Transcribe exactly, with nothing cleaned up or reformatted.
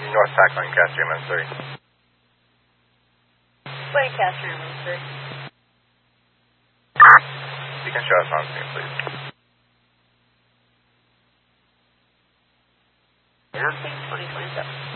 North Tackling, Castro, Missouri. Wait, Castro, Missouri. You can show us on scene, please. On scene, twenty twenty-seven.